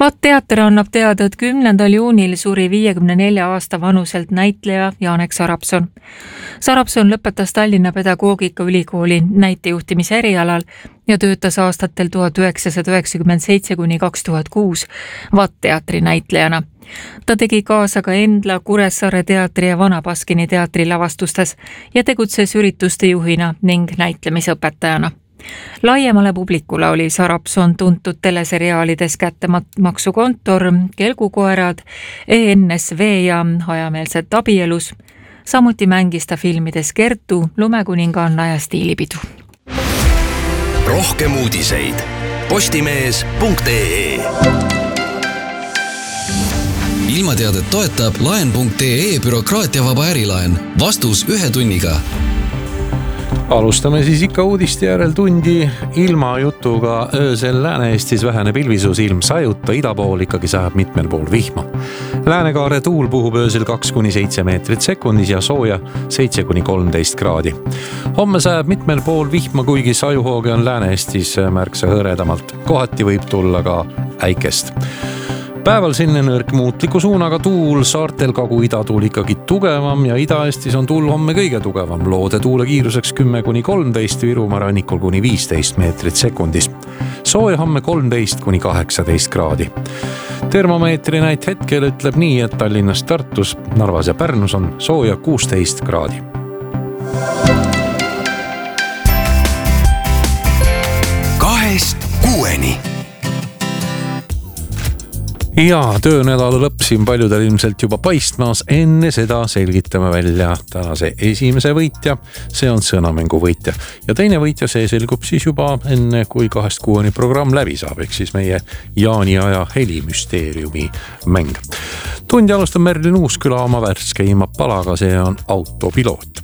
Vatt teater annab teada, et 10. juunil suri 54 aasta vanuselt näitleja Janek Sarapson. Sarapson lõpetas Tallinna Pedagoogikaülikooli näitejuhtimise erialal ja töötas aastatel 1997–2006 Vatt teatri näitlejana. Ta tegi kaasa ka Endla, Kuressaare teatri ja Vana Baskini teatri lavastustes ja tegutses ürituste juhina ning näitlemisõpetajana. Laiemale publikule oli Sarapson tuntud teleseriaalides Kättemaksukontor, Kelgukoerad, ENSV ja Hajameelset abielus. Samuti mängis ta filmides Kertu, Lumekuninganna ja Stiilipidu. Rohkem uudiseid postimees.ee. Ilmateadet toetab laen.ee bürokraatiavaba ärilaen. Vastus 1 tunniga. Alustame siis ikka uudiste järel tundi ilmajutuga. Öösel Lääne-Eestis vähene pilvisus, ilm sajuta, ida pool ikkagi sajab mitmel pool vihma. Läänekaare tuul puhub öösel 2–7 meetrit sekundis ja sooja 7–13 kraadi. Homme sajab mitmel pool vihma, kuigi sajuhooge on Lääne-Eestis märksa hõredamalt. Kohati võib tulla ka äikest. Päeval sinne nõrk muutliku suunaga tuul, saartel Kagu-ida tuul ikkagi tugevam ja Ida-Eestis on tuul homme kõige tugevam. Loode tuule kiiruseks 10–13, Virumaa rannikul kuni 15 meetrit sekundis. Sooja homme 13–18 kraadi. Termomeetri näit hetkel ütleb nii, et Tallinnas, Tartus, Narvas ja Pärnus on sooja 16 kraadi. Kahest kuueni. Ja töönädala lõpp siin paljudel ilmselt juba paistmaas. Enne seda selgitame välja tänase esimese võitja. See on sõnamängu võitja. Ja teine võitja, see selgub siis juba enne, kui 2–6 programm läbi saab, ehk siis meie Jaani aja helimüsteeriumi mäng. Tundi alustab Merlin Uusküla oma värskeima palaga, see on Autopiloot.